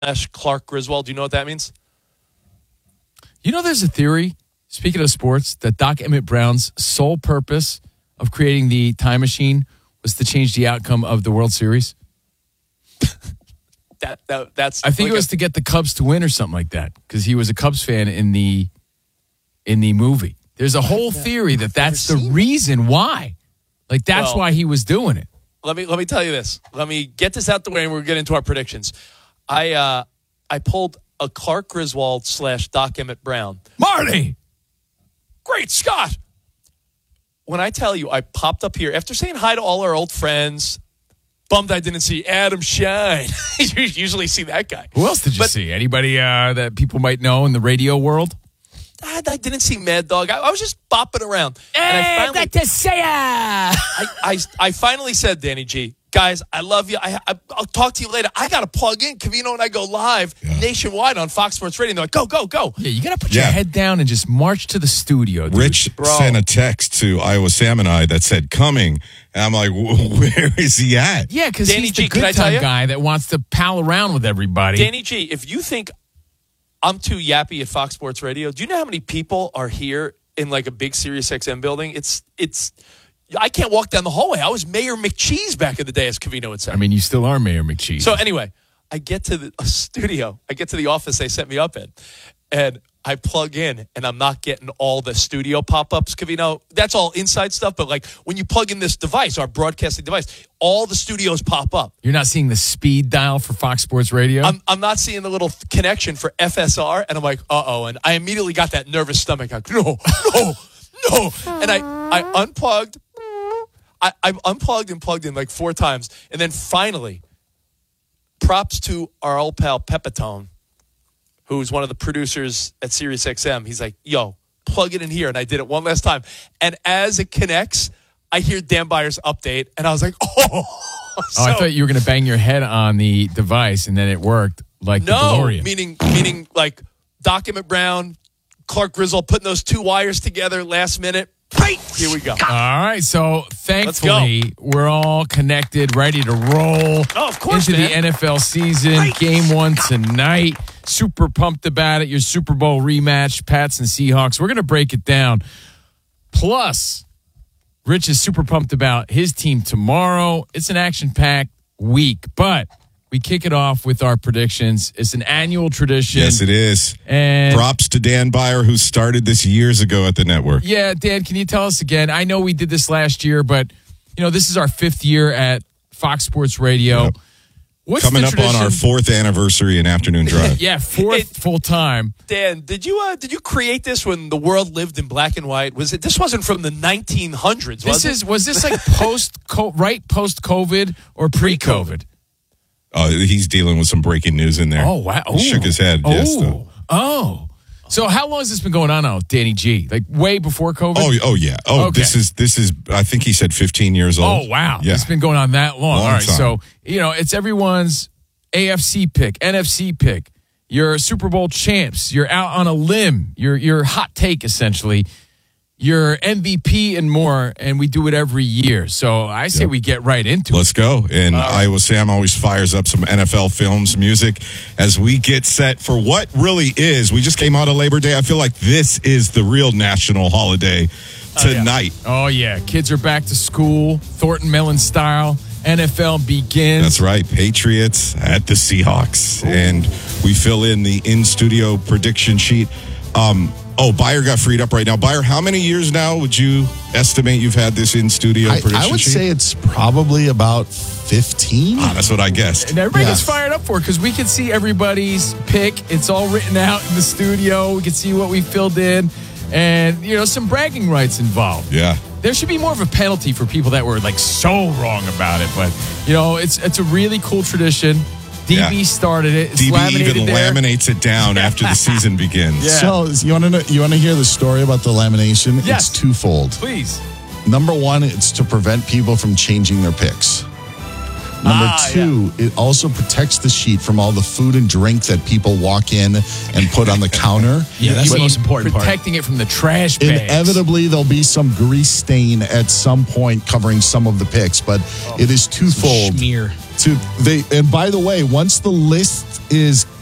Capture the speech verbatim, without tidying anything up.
Clark Griswold. Do you know what that means? You know, there's a theory, speaking of sports, that Doc Emmett Brown's sole purpose of creating the time machine was to change the outcome of the World Series. that, that that's. I think like it was a, to get the Cubs to win or something like that, because he was a Cubs fan in the in the movie. There's a whole theory that that's the reason why. Like, that's well, why he was doing it. Let me let me tell you this. Let me get this out the way, and we'll get into our predictions. I uh, I pulled a Clark Griswold slash Doc Emmett Brown. Marty! Great Scott! When I tell you, I popped up here after saying hi to all our old friends. Bummed I didn't see Adam Shine. You usually see that guy. Who else did you but, see? Anybody uh, that people might know in the radio world? I, I didn't see Mad Dog. I, I was just bopping around. Hey, and I finally, got to say ya! I, I, I finally said, Danny G, guys, I love you. I, I, I'll talk to you later. I got to plug in. Covino and I go live yeah. nationwide on Fox Sports Radio. And they're like, go, go, go. Yeah, you got to put yeah. your head down and just march to the studio, dude. Rich Bro. sent a text to Iowa Sam and I that said, coming. And I'm like, where is he at? Yeah, because he's the G, good time guy that wants to pal around with everybody. Danny G, if you think I'm too yappy at Fox Sports Radio, do you know how many people are here in like a big Sirius X M building? It's, it's, I can't walk down the hallway. I was Mayor McCheese back in the day, as Covino would say. I mean, you still are Mayor McCheese. So anyway, I get to the studio. I get to the office they set me up in. And I plug in, and I'm not getting all the studio pop-ups, Covino. That's all inside stuff. But like when you plug in this device, our broadcasting device, all the studios pop up. You're not seeing the speed dial for Fox Sports Radio? I'm, I'm not seeing the little connection for F S R. And I'm like, uh-oh. And I immediately got that nervous stomach. Like, no, no, no. And I, I unplugged. I, I unplugged and plugged in like four times. And then finally, props to our old pal Pepitone, who's one of the producers at Sirius X M. He's like, yo, plug it in here. And I did it one last time. And as it connects, I hear Dan Byers' update. And I was like, oh. So, oh, I thought you were going to bang your head on the device, and then it worked like no, the DeLorean. meaning, meaning like Doc Emmett Brown, Clark Griswold putting those two wires together last minute. Right. Here we go. All right. So thankfully, we're all connected, ready to roll oh, of course, into man. the N F L season. Right. Game one tonight. Super pumped about it. Your Super Bowl rematch, Pats and Seahawks. We're going to break it down. Plus, Rich is super pumped about his team tomorrow. It's an action-packed week, but we kick it off with our predictions. It's an annual tradition. Yes, it is. And props to Dan Byer, who started this years ago at the network. Yeah, Dan, can you tell us again? I know we did this last year, but you know this is our fifth year at Fox Sports Radio. Yep. What's coming the up tradition? on our fourth anniversary in afternoon drive? Yeah, fourth full time. Dan, did you uh, did you create this when the world lived in black and white? Was it? This wasn't from the nineteen hundreds. Was this is it? was this like post right post COVID or pre COVID? Oh, he's dealing with some breaking news in there. Oh, wow. Ooh. He shook his head. Oh. Yes, though. Oh. So how long has this been going on now, Danny G? Like way before COVID? Oh, oh yeah. Oh, okay. this is, this is, I think he said fifteen years old. Oh, wow. Yeah. It's been going on that long. long All right. time. So, you know, it's everyone's A F C pick, N F C pick, your Super Bowl champs. You're out on a limb. Your your hot take, essentially. Your M V P and more, and we do it every year. So I say yep. we get right into Let's it. Let's go. And uh, Iowa Sam always fires up some N F L films, music, as we get set for what really is. We just came out of Labor Day. I feel like this is the real national holiday tonight. Oh, yeah. Oh, yeah. Kids are back to school, Thornton Mellon style. N F L begins. That's right. Patriots at the Seahawks. Ooh. And we fill in the in-studio prediction sheet. Um, oh, Byer got freed up right now. Byer, how many years now would you estimate you've had this in-studio I, prediction sheet? I would sheet? say it's probably about fifteen. Ah, that's what I guessed. And everybody yes. gets fired up for it because we can see everybody's pick. It's all written out in the studio. We can see what we filled in. And, you know, some bragging rights involved. Yeah. There should be more of a penalty for people that were, like, so wrong about it. But, you know, it's it's a really cool tradition. D B yeah. started it. It's D B laminated even there. laminates it down after the season begins. Yeah. So you want to know, you want to hear the story about the lamination? Yes. It's twofold. Please. Number one, it's to prevent people from changing their picks. Number Ah, two, it also protects the sheet from all the food and drink that people walk in and put on the counter. Yeah, that's You the mean most important part. protecting it from the trash bags. Inevitably, there'll be some grease stain at some point covering some of the picks, but it is twofold. Schmear. To they and by the way, once the list is